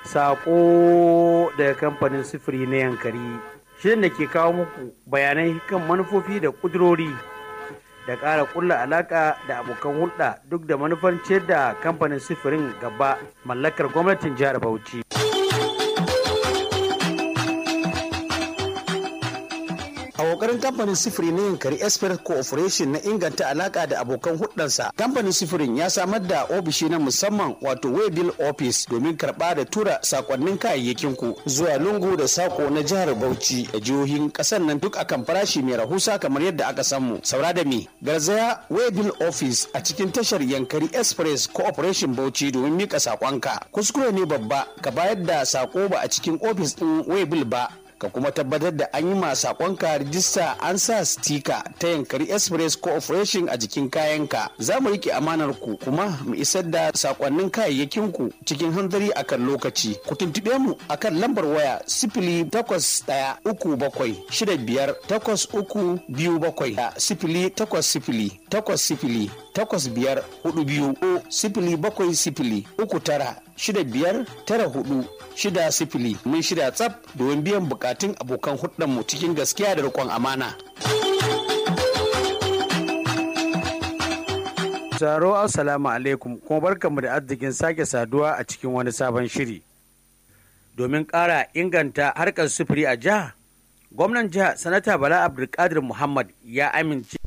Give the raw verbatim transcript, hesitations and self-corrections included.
Sako daga kamfanin sifiri na Yankari, shirin da ke kawo muku bayanai kan manufofi da ƙudurori da ƙara ƙulla alaƙa da abokan hulɗa duk da manufar ciyar da kamfanin sifirin gaba mallakar gwamnatin jihar Bauchi. A ƙoƙarin kamfanin sifiri na Yankari Express Cooperation na inganta alaƙa da abokan hulɗarsa, kamfanin sifirin ya samar da ofishi na musamman wato Waybill Office domin karɓa da tura sakonnin kayayyakin ku zuwa lungu da sako na jihar Bauchi da jihohin ƙasar nan duk akan farashi mai rahusa kamar yadda aka samu. Saura da me? Garzaya Waybill Office a cikin tashar Yankari Express Cooperation Bauchi domin mika sakonka. Kuskure ne babba ka bayar da sako ba a cikin ofis ɗin Waybill ba. Ka kuma tabbatar da an yi ma sakonka rijista an sa stika ta Yankari Express Cooperation a jikin kayanka. Za mu rike amanar ku kuma mu isar da sakonnin kayayyakin ku cikin hanzari akan lokaci. Ku tuntube mu akan lambar waya sifili takwas ɗaya uku bakwai shida biyar takwas uku biyu bakwai da sifili takwas sifili takwas sifili takwas biyar hudu biyu ko sifili bakwai sifili uku tara shida biyar tara hudu shida sifili. Mun shirya tsaf domin biyan bukatun abokan mu cikin gaskiya da riƙon amana. Saro assalamu alaikum kuma barkanmu da arzikin sake saduwa a cikin wani sabon shiri. Domin ƙara inganta harkar sufuri a jiha, gwamnan jiha sanata Bala Abdulkadir Muhammad ya amince